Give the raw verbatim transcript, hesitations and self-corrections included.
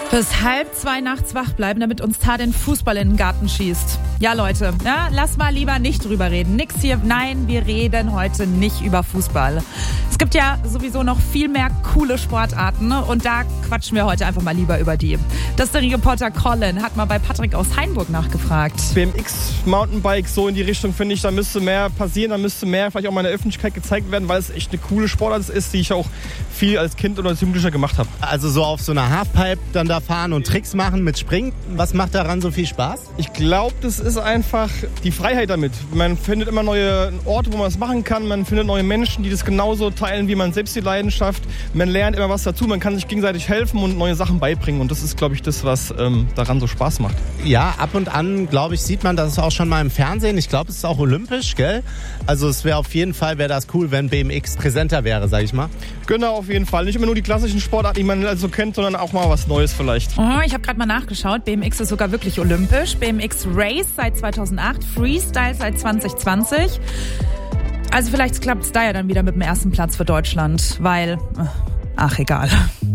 Bis halb zwei nachts wach bleiben, damit uns Tar den Fußball in den Garten schießt. Ja, Leute, ja, lass mal lieber nicht drüber reden. Nix hier, nein, wir reden heute nicht über Fußball. Es gibt ja sowieso noch viel mehr coole Sportarten, ne? Und da quatschen wir heute einfach mal lieber über die. Das ist der Reporter Colin, hat mal bei Patrick aus Hainburg nachgefragt. B M X, Mountainbike, so in die Richtung, finde ich, da müsste mehr passieren, da müsste mehr vielleicht auch mal in der Öffentlichkeit gezeigt werden, weil es echt eine coole Sportart ist, die ich auch viel als Kind oder als Jugendlicher gemacht habe. Also so auf so einer Halfpipe dann da fahren und Tricks machen mit Springen. Was macht daran so viel Spaß? Ich glaube, das ist einfach die Freiheit damit. Man findet immer neue Orte, wo man es machen kann. Man findet neue Menschen, die das genauso teilen wie man selbst die Leidenschaft. Man lernt immer was dazu. Man kann sich gegenseitig helfen und neue Sachen beibringen. Und das ist, glaube ich, das, was ähm, daran so Spaß macht. Ja, ab und an, glaube ich, sieht man das auch schon mal im Fernsehen. Ich glaube, es ist auch olympisch, gell? Also es wäre auf jeden Fall, wäre das cool, wenn B M X präsenter wäre, sag ich mal. Genau, auf jeden Fall. Nicht immer nur die klassischen Sportarten, die man also kennt, sondern auch mal was Neues vielleicht. Oh, ich habe gerade mal nachgeschaut. B M X ist sogar wirklich olympisch. B M X Race seit zweitausendacht, Freestyle seit zwanzig zwanzig. Also vielleicht klappt es da ja dann wieder mit dem ersten Platz für Deutschland, weil, ach egal.